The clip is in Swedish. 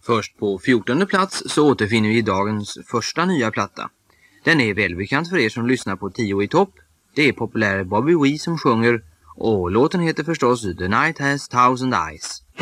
Först på 14:e plats så återfinner vi dagens första nya platta. Den är välbekant för er som lyssnar på 10 i topp. Det är populär Bobby Wee som sjunger och låten heter förstås The Night Has Thousand Eyes.